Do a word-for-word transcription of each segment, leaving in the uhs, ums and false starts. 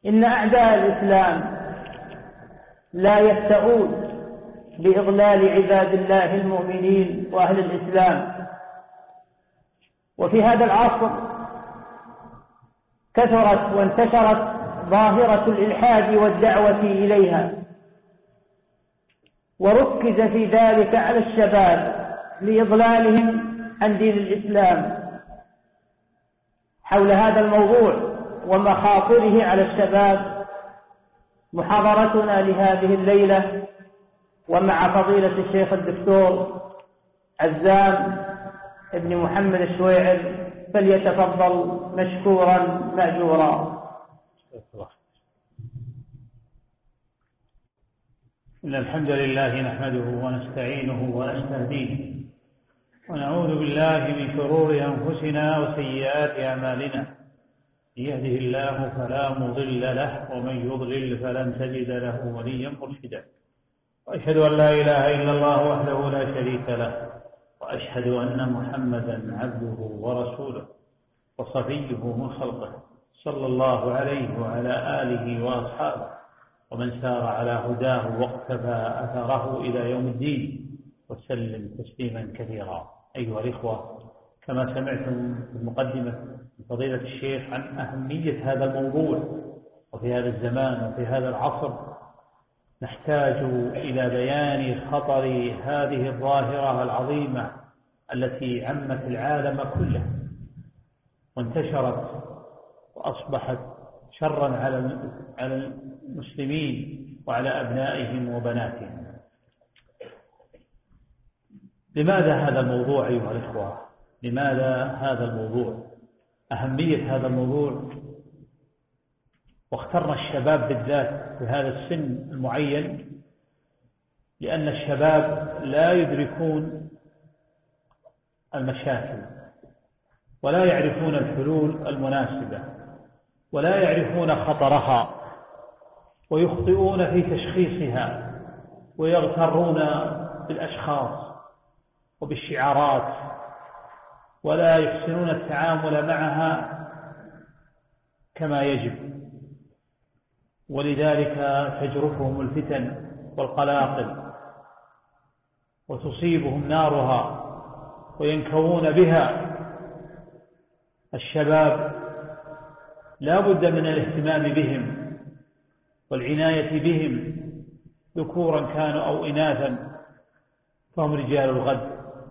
إن أعداء الإسلام لا يفتؤون بإضلال عباد الله المؤمنين وأهل الإسلام. وفي هذا العصر كثرت وانتشرت ظاهرة الإلحاد والدعوة إليها، وركز في ذلك على الشباب لإضلالهم عن دين الإسلام. حول هذا الموضوع ومخاطره على الشباب محاضرتنا لهذه الليلة، ومع فضيلة الشيخ الدكتور عزام ابن محمد الشويعر، فليتفضل مشكورا مأجورا. إن الحمد لله نحمده ونستعينه ونستهديه ونعوذ بالله من شرور أنفسنا وسيئات أعمالنا. من يهده الله فلا مضل له ومن يضلل فلن تجد له وليا مرشدا. وأشهد أن لا إله إلا الله وحده لا شريك له، وأشهد أن محمدا عبده ورسوله وصفيه من خلقه، صلى الله عليه وعلى آله وأصحابه ومن سار على هداه واقتفى أثره إلى يوم الدين، وسلم تسليما كثيرا. أيها الإخوة، كما سمعتم في المقدمة من فضيلة الشيخ عن أهمية هذا الموضوع، وفي هذا الزمان وفي هذا العصر نحتاج إلى بيان خطر هذه الظاهرة العظيمة التي عمت العالم كله وانتشرت وأصبحت شرا على المسلمين وعلى أبنائهم وبناتهم. لماذا هذا الموضوع أيها الإخوة؟ لماذا هذا الموضوع؟ أهمية هذا الموضوع، واخترنا الشباب بالذات في هذا السن المعين، لأن الشباب لا يدركون المشاكل ولا يعرفون الحلول المناسبة ولا يعرفون خطرها، ويخطئون في تشخيصها ويغترون بالأشخاص وبالشعارات، ولا يحسنون التعامل معها كما يجب، ولذلك تجرفهم الفتن والقلاقل وتصيبهم نارها وينكوون بها. الشباب لا بد من الاهتمام بهم والعناية بهم، ذكورا كانوا أو إناثا، فهم رجال الغد،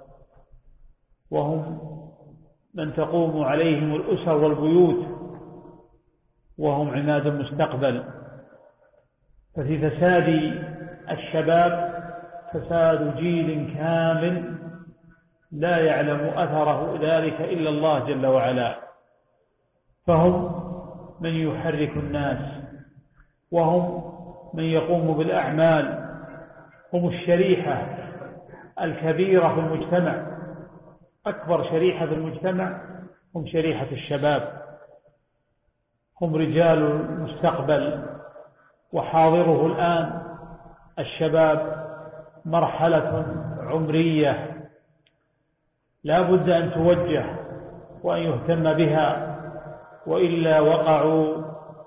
وهم من تقوم عليهم الأسر والبيوت، وهم عماد المستقبل. ففي فساد الشباب فساد جيل كامل لا يعلم أثره ذلك إلا الله جل وعلا. فهم من يحرك الناس، وهم من يقوم بالأعمال، هم الشريحة الكبيرة في المجتمع. أكبر شريحة في المجتمع هم شريحة الشباب، هم رجال المستقبل وحاضره الآن. الشباب مرحلة عمرية لا بد أن توجه وأن يهتم بها، وإلا وقعوا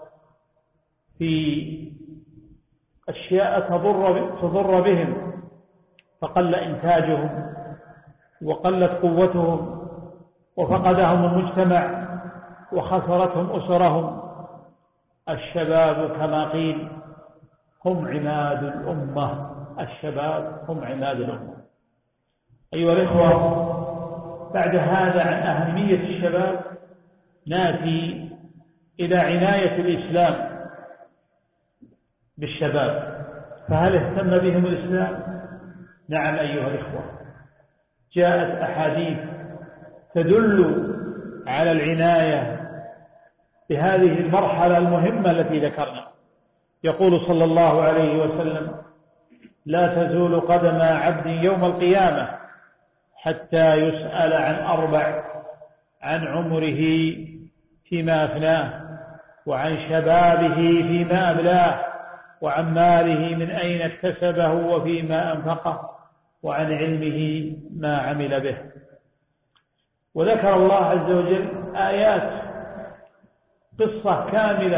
في أشياء تضر, تضر بهم، فقل إنتاجهم وقلت قوتهم وفقدهم المجتمع وخسرتهم أسرهم. الشباب كما قيل هم عماد الأمة، الشباب هم عماد الأمة. أيها الإخوة، بعد هذا عن أهمية الشباب نأتي إلى عناية الإسلام بالشباب. فهل اهتم بهم الإسلام؟ نعم أيها الإخوة، جاءت أحاديث تدل على العناية بهذه المرحلة المهمة التي ذكرنا. يقول صلى الله عليه وسلم: لا تزول قدم عبد يوم القيامة حتى يسأل عن أربع: عن عمره فيما أفناه، وعن شبابه فيما أبلاه، وعن ماله من أين اكتسبه وفيما أنفقه، وعن علمه ما عمل به. وذكر الله عز وجل آيات، قصة كاملة